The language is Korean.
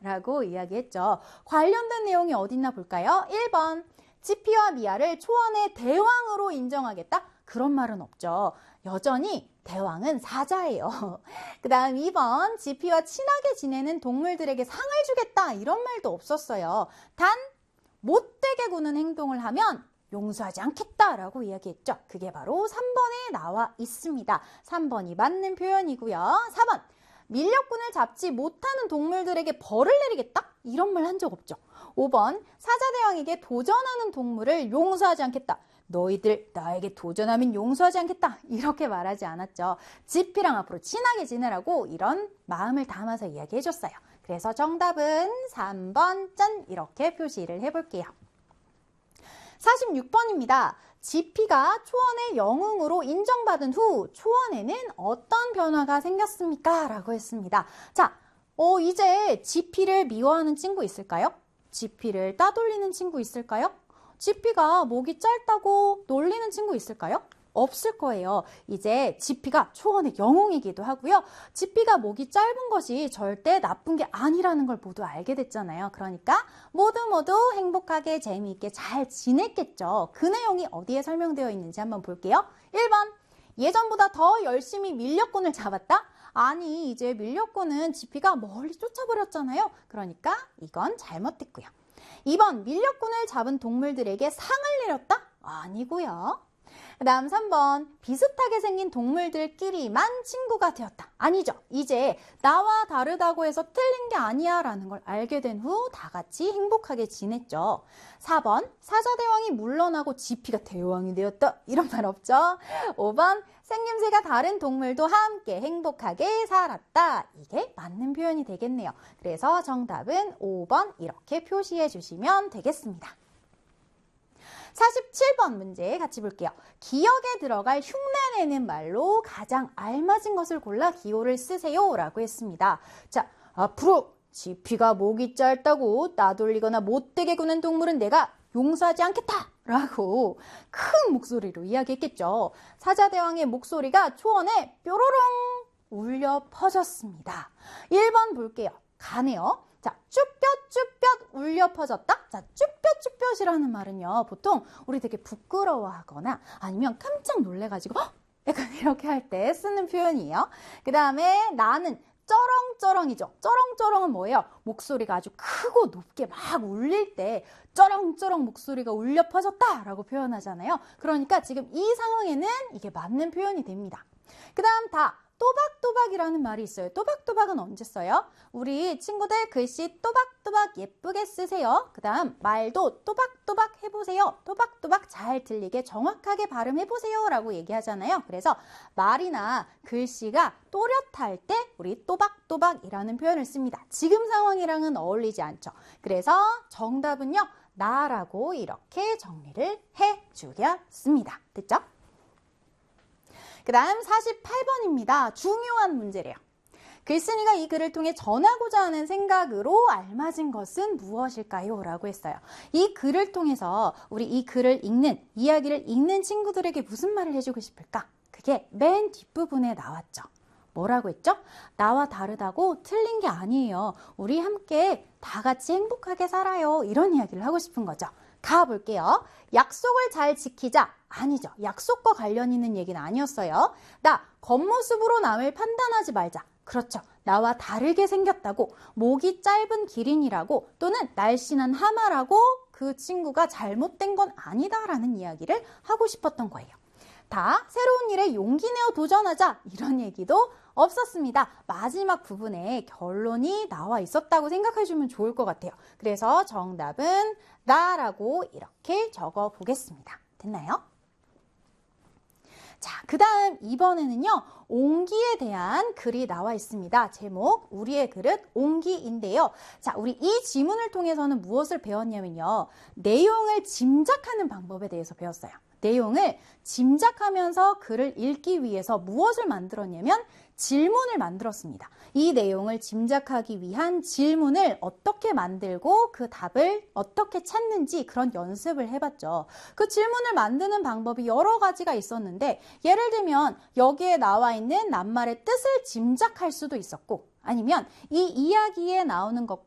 라고 이야기했죠. 관련된 내용이 어딨나 볼까요? 1번, 지피와 미아를 초원의 대왕으로 인정하겠다? 그런 말은 없죠. 여전히 대왕은 사자예요. 그 다음 2번, 지피와 친하게 지내는 동물들에게 상을 주겠다 이런 말도 없었어요. 단 못되게 구는 행동을 하면 용서하지 않겠다라고 이야기했죠. 그게 바로 3번에 나와 있습니다. 3번이 맞는 표현이고요. 4번, 밀렵꾼을 잡지 못하는 동물들에게 벌을 내리겠다? 이런 말 한 적 없죠. 5번, 사자대왕에게 도전하는 동물을 용서하지 않겠다. 너희들 나에게 도전하면 용서하지 않겠다. 이렇게 말하지 않았죠. 지피랑 앞으로 친하게 지내라고 이런 마음을 담아서 이야기해줬어요. 그래서 정답은 3번 짠 이렇게 표시를 해볼게요. 46번입니다. 지피가 초원의 영웅으로 인정받은 후 초원에는 어떤 변화가 생겼습니까? 라고 했습니다. 자, 이제 지피를 미워하는 친구 있을까요? 지피를 따돌리는 친구 있을까요? 지피가 목이 짧다고 놀리는 친구 있을까요? 없을 거예요. 이제 지피가 초원의 영웅이기도 하고요. 지피가 목이 짧은 것이 절대 나쁜 게 아니라는 걸 모두 알게 됐잖아요. 그러니까 모두 행복하게 재미있게 잘 지냈겠죠. 그 내용이 어디에 설명되어 있는지 한번 볼게요. 1번, 예전보다 더 열심히 밀렵꾼을 잡았다? 아니, 이제 밀렵꾼은 지피가 멀리 쫓아버렸잖아요. 그러니까 이건 잘못됐고요. 2번, 밀렵꾼을 잡은 동물들에게 상을 내렸다? 아니고요. 그 다음 3번, 비슷하게 생긴 동물들끼리만 친구가 되었다. 아니죠. 이제 나와 다르다고 해서 틀린 게 아니야 라는 걸 알게 된 후 다 같이 행복하게 지냈죠. 4번, 사자대왕이 물러나고 지피가 대왕이 되었다. 이런 말 없죠. 5번, 생김새가 다른 동물도 함께 행복하게 살았다. 이게 맞는 표현이 되겠네요. 그래서 정답은 5번 이렇게 표시해 주시면 되겠습니다. 47번 문제 같이 볼게요. 기억에 들어갈 흉내내는 말로 가장 알맞은 것을 골라 기호를 쓰세요 라고 했습니다. 자, 앞으로 지피가 목이 짧다고 따돌리거나 못되게 구는 동물은 내가 용서하지 않겠다 라고 큰 목소리로 이야기했겠죠. 사자대왕의 목소리가 초원에 뾰로롱 울려 퍼졌습니다. 1번 볼게요. 가네요. 자, 쭈뼛쭈뼛 울려 퍼졌다? 자, 쭈뼛쭈뼛이라는 말은요, 보통 우리 되게 부끄러워하거나 아니면 깜짝 놀래가지고 약간 이렇게 할 때 쓰는 표현이에요. 그 다음에 나는 쩌렁쩌렁이죠. 쩌렁쩌렁은 뭐예요? 목소리가 아주 크고 높게 막 울릴 때 쩌렁쩌렁 목소리가 울려 퍼졌다라고 표현하잖아요. 그러니까 지금 이 상황에는 이게 맞는 표현이 됩니다. 그 다음 다. 또박또박이라는 말이 있어요. 또박또박은 언제 써요? 우리 친구들 글씨 또박또박 예쁘게 쓰세요. 그 다음 말도 또박또박 해보세요. 또박또박 잘 들리게 정확하게 발음해보세요 라고 얘기하잖아요. 그래서 말이나 글씨가 또렷할 때 우리 또박또박이라는 표현을 씁니다. 지금 상황이랑은 어울리지 않죠. 그래서 정답은요. 나라고 이렇게 정리를 해주겠습니다. 됐죠? 그 다음 48번입니다. 중요한 문제래요. 글쓴이가 이 글을 통해 전하고자 하는 생각으로 알맞은 것은 무엇일까요? 라고 했어요. 이 글을 통해서 우리 이 글을 읽는, 이야기를 읽는 친구들에게 무슨 말을 해주고 싶을까? 그게 맨 뒷부분에 나왔죠. 뭐라고 했죠? 나와 다르다고 틀린 게 아니에요. 우리 함께 다 같이 행복하게 살아요. 이런 이야기를 하고 싶은 거죠. 가볼게요. 약속을 잘 지키자. 아니죠. 약속과 관련 있는 얘기는 아니었어요. 나 겉모습으로 남을 판단하지 말자. 그렇죠. 나와 다르게 생겼다고, 목이 짧은 기린이라고, 또는 날씬한 하마라고 그 친구가 잘못된 건 아니다라는 이야기를 하고 싶었던 거예요. 다 새로운 일에 용기 내어 도전하자. 이런 얘기도 없었습니다. 마지막 부분에 결론이 나와 있었다고 생각해주면 좋을 것 같아요. 그래서 정답은 나라고 이렇게 적어 보겠습니다. 됐나요? 자, 그 다음 이번에는요. 옹기에 대한 글이 나와 있습니다. 제목, 우리의 그릇 옹기인데요. 자, 우리 이 지문을 통해서는 무엇을 배웠냐면요. 내용을 짐작하는 방법에 대해서 배웠어요. 내용을 짐작하면서 글을 읽기 위해서 무엇을 만들었냐면 질문을 만들었습니다. 이 내용을 짐작하기 위한 질문을 어떻게 만들고 그 답을 어떻게 찾는지 그런 연습을 해봤죠. 그 질문을 만드는 방법이 여러 가지가 있었는데 예를 들면 여기에 나와 있는 낱말의 뜻을 짐작할 수도 있었고 아니면 이 이야기에 나오는 것